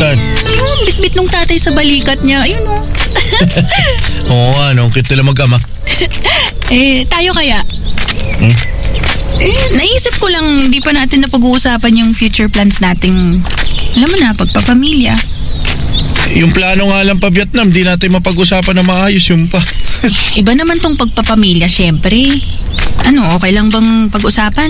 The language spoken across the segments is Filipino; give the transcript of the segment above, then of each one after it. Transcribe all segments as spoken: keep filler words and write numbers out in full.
Saan? Yung bit-bit nung tatay sa balikat niya. Ayun o. Oo nga, no? Ang cute nila mag-ama. Eh, tayo kaya? Hmm? Eh, naisip ko lang, di pa natin napag-uusapan yung future plans nating, alam mo na, pagpapamilya. Yung plano nga lang pa Vietnam, di natin mapag-usapan na maayos yung pa. Iba naman tong pagpapamilya, syempre. Ano, okay lang bang pag-usapan?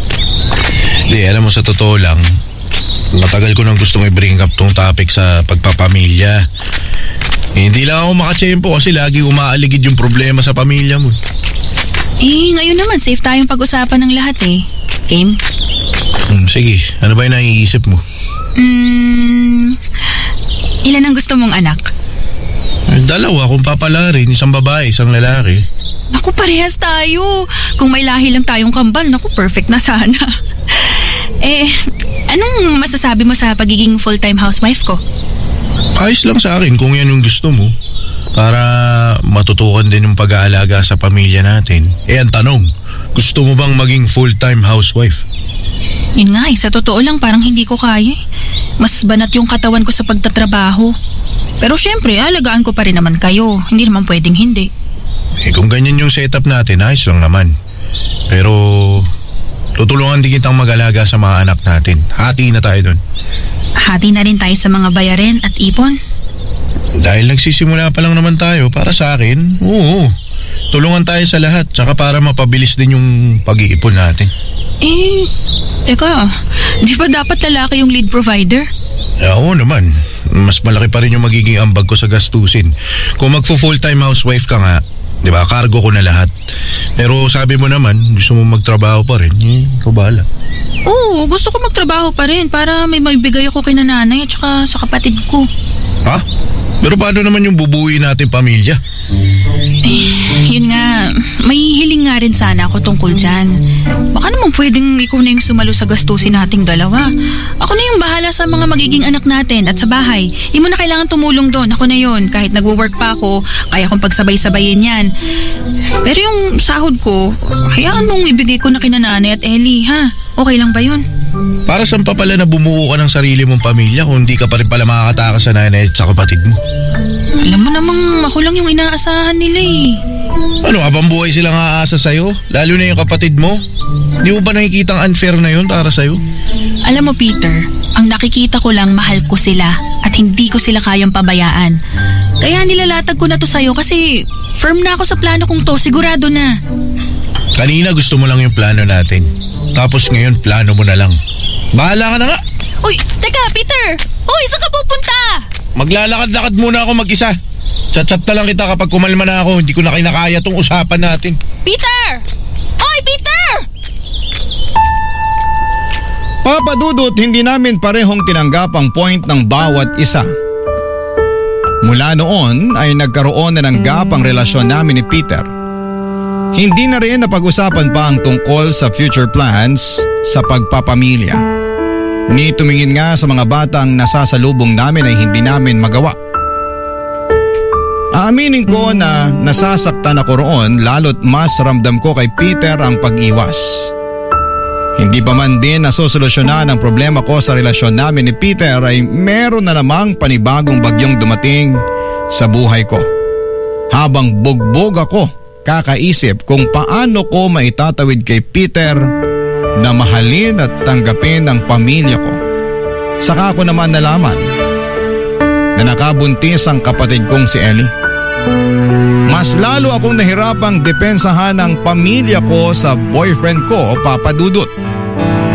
Di, alam mo, sa totoo lang, matagal ko nang gustong i-bring up tong topic sa pagpapamilya. Eh, hindi lang ako makatsyempo kasi lagi umaaligid yung problema sa pamilya mo. Eh, ngayon naman, safe tayong pag-usapan ng lahat eh. Game? Hmm, sige, ano ba yung naiisip mo? Hmm, ilan ang gusto mong anak? Eh, dalawa, kung papalarin, isang babae, isang lalaki. Naku, parehas tayo. Kung may lahi lang tayong kambal, naku, perfect na sana. Eh, anong masasabi mo sa pagiging full-time housewife ko? Ayos lang sa akin kung yan yung gusto mo. Para matutukan din yung pag-aalaga sa pamilya natin. Eh, ang tanong, gusto mo bang maging full-time housewife? Yun nga eh, sa totoo lang parang hindi ko kaya. Mas banat yung katawan ko sa pagtatrabaho. Pero syempre, alagaan ko pa rin naman kayo. Hindi naman pwedeng hindi. Eh, kung ganyan yung setup natin, ayos lang naman. Pero tutulungan din kitang mag-alaga sa mga anak natin. Hati na tayo dun. Hati na rin tayo sa mga bayarin at ipon. Dahil nagsisimula pa lang naman tayo, para sa akin, oo. Tulungan tayo sa lahat, tsaka para mapabilis din yung pag-iipon natin. Eh, teka, di ba dapat lalaki yung lead provider? Eh, oo naman. Mas malaki pa rin yung magiging ambag ko sa gastusin. Kung magfo-full-time housewife ka nga, di ba, cargo ko na lahat. Pero sabi mo naman, gusto mo magtrabaho pa rin, eh, ikaw bahala. Oo, gusto ko magtrabaho pa rin para may maibigay ako kina nanay at saka sa kapatid ko. Ha? Pero paano naman yung bubuuin natin pamilya? Eh, yun nga, may hiling nga rin sana ako tungkol dyan. Baka naman pwedeng ikaw na yung sumalo sa gastusin nating dalawa. Ako na yung bahala sa mga magiging anak natin at sa bahay. Hindi mo na kailangan tumulong doon. Ako na yun. Kahit nag-work pa ako, kaya kong pagsabay-sabayin yan. Pero yung sahod ko, hayaan mong ibigay ko na kina nanay at Ellie, ha? Okay lang ba yun? Para saan pa pala na bumuo ka ng sarili mong pamilya kung hindi ka pa rin pala makakatakas sa nanay at sa kapatid mo? Alam mo namang ako lang yung inaasahan nila eh. Ano, habang buhay silang aasa sa'yo? Lalo na yung kapatid mo? Di mo ba nakikita ang unfair na yun para sa'yo? Alam mo Peter, ang nakikita ko lang mahal ko sila at hindi ko sila kayang pabayaan. Kaya nilalatag ko na to sa'yo kasi firm na ako sa plano kong to, sigurado na. Kanina gusto mo lang yung plano natin. Tapos ngayon plano mo na lang. Bahala ka na nga. Uy, teka Peter! Uy, saan ka pupunta? Maglalakad-lakad muna ako mag-isa. Chat-chat na lang kita kapag kumalma na ako. Hindi ko na kinakaya tong usapan natin. Peter! Oy, Peter! Papa Dudut, hindi namin parehong tinanggap ang point ng bawat isa. Mula noon ay nagkaroon na ng gap ang relasyon namin ni Peter. Hindi na rin napag-usapan pa ang tungkol sa future plans sa pagpapamilya. Ni tumingin nga sa mga batang nasasalubong namin ay hindi namin magawa. Aaminin ko na nasasaktan ako roon lalo't mas ramdam ko kay Peter ang pag-iwas. Hindi pa man din nasosolusyonan ang problema ko sa relasyon namin ni Peter ay meron na namang panibagong bagyong dumating sa buhay ko. Habang bugbog ako, kakaisip kung paano ko maitatawid kay Peter na mahalin at tanggapin ang pamilya ko. Saka ko naman nalaman na nakabuntis ang kapatid kong si Ellie. Mas lalo akong nahirapang depensahan ang pamilya ko sa boyfriend ko, Papa Dudut.